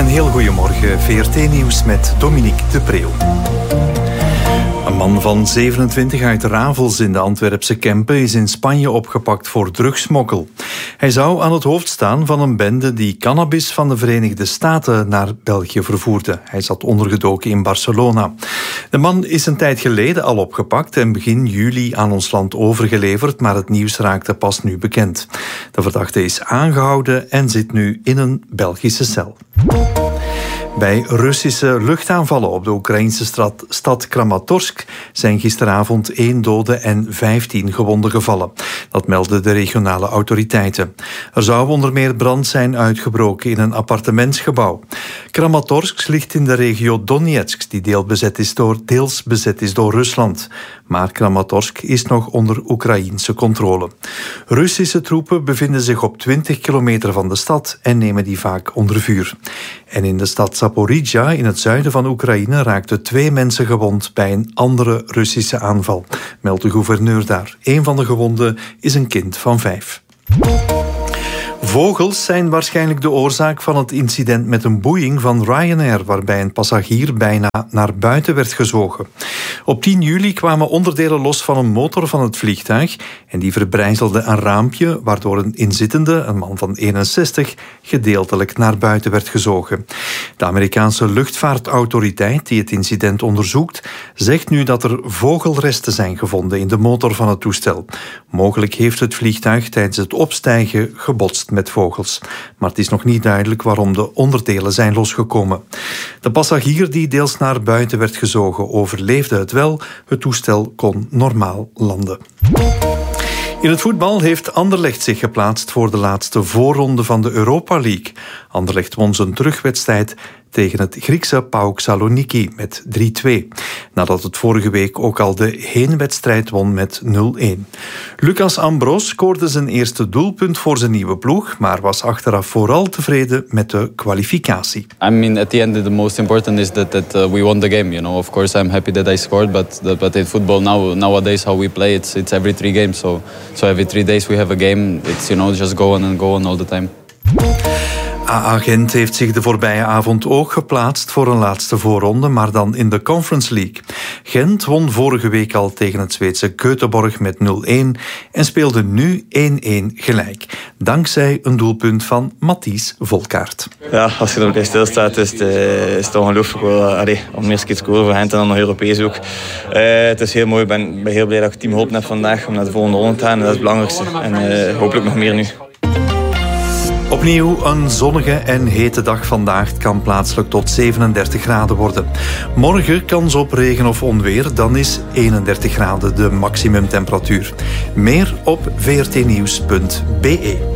heel goedemorgen. VRT-nieuws met Dominique de Preeuw. Een man van 27 uit Ravels in de Antwerpse Kempen is in Spanje opgepakt voor drugsmokkel. Hij zou aan het hoofd staan van een bende die cannabis van de Verenigde Staten naar België vervoerde. Hij zat ondergedoken in Barcelona. De man is een tijd geleden al opgepakt en begin juli aan ons land overgeleverd, maar het nieuws raakte pas nu bekend. De verdachte is aangehouden en zit nu in een Belgische cel. Bij Russische luchtaanvallen op de Oekraïnse stad Kramatorsk zijn gisteravond 1 dode en 15 gewonden gevallen. Dat melden de regionale autoriteiten. Er zou onder meer brand zijn uitgebroken in een appartementsgebouw. Kramatorsk ligt in de regio Donetsk, die deels bezet is door Rusland. Maar Kramatorsk is nog onder Oekraïense controle. Russische troepen bevinden zich op 20 kilometer van de stad en nemen die vaak onder vuur. En in de stad Zaporizhzhia, in het zuiden van Oekraïne, raakten 2 mensen gewond bij een andere Russische aanval, meldt de gouverneur daar. Een van de gewonden is een kind van 5. Vogels zijn waarschijnlijk de oorzaak van het incident met een boeing van Ryanair, waarbij een passagier bijna naar buiten werd gezogen. Op 10 juli kwamen onderdelen los van een motor van het vliegtuig en die verbrijzelde een raampje, waardoor een inzittende, een man van 61, gedeeltelijk naar buiten werd gezogen. De Amerikaanse luchtvaartautoriteit, die het incident onderzoekt, zegt nu dat er vogelresten zijn gevonden in de motor van het toestel. Mogelijk heeft het vliegtuig tijdens het opstijgen gebotst met vogels. Maar het is nog niet duidelijk waarom de onderdelen zijn losgekomen. De passagier die deels naar buiten werd gezogen overleefde het wel. Het toestel kon normaal landen. In het voetbal heeft Anderlecht zich geplaatst voor de laatste voorronde van de Europa League. Anderlecht won zijn terugwedstrijd tegen het Griekse PAOK Saloniki met 3-2. Nadat het vorige week ook al de heenwedstrijd won met 0-1. Lucas Ambros scoorde zijn eerste doelpunt voor zijn nieuwe ploeg, maar was achteraf vooral tevreden met de kwalificatie. I mean, at the end, the most important is that we won the game. You know, of course, I'm happy that I scored, but in football nowadays how we play, it's every 3 games. So every 3 days we have a game. It's just go on all the time. AA Gent heeft zich de voorbije avond ook geplaatst voor een laatste voorronde, maar dan in de Conference League. Gent won vorige week al tegen het Zweedse Göteborg met 0-1 en speelde nu 1-1 gelijk. Dankzij een doelpunt van Matthijs Volkaert. Ja, als je er bij stilstaat is het ongelooflijk wel om eerst te scoren voor Gent en dan nog Europees ook. Het is heel mooi, ik ben heel blij dat ik het team geholpen heb vandaag om naar de volgende ronde te gaan. Dat is het belangrijkste en hopelijk nog meer nu. Opnieuw een zonnige en hete dag vandaag. Het kan plaatselijk tot 37 graden worden. Morgen kans op regen of onweer, dan is 31 graden de maximumtemperatuur. Meer op vrtnieuws.be.